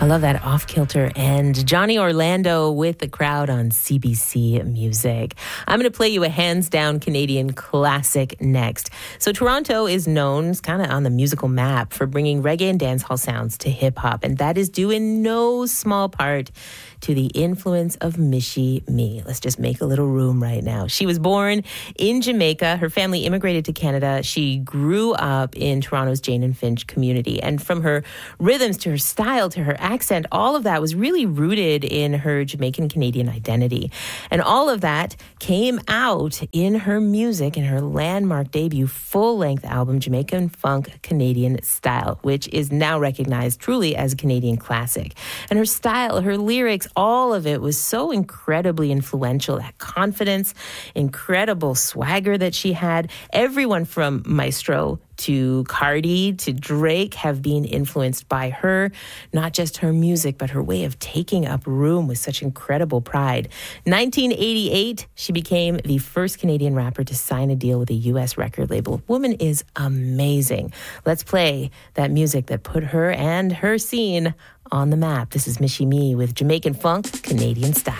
love that off-kilter end. Johnny Orlando with the crowd on CBC Music. I'm going to play you a hands-down Canadian classic next. So Toronto is known, kind of on the musical map, for bringing reggae and dancehall sounds to hip-hop, and that is due in no small part to the influence of Michie Mee. Let's just make a little room right now. She was born in Jamaica. Her family immigrated to Canada. She grew up in Toronto's Jane and Finch community. And from her rhythms to her style to her accent, all of that was really rooted in her Jamaican-Canadian identity. And all of that came out in her music in her landmark debut full-length album, Jamaican Funk Canadian Style, which is now recognized truly as a Canadian classic. And her style, her lyrics, all of it was so incredibly influential. That confidence, incredible swagger that she had. Everyone from Maestro to Cardi to Drake have been influenced by her, not just her music, but her way of taking up room with such incredible pride. 1988, she became the first Canadian rapper to sign a deal with a U.S. record label. Woman is amazing. Let's play that music that put her and her scene on the map. This is Michie Mee with Jamaican Funk Canadian Style.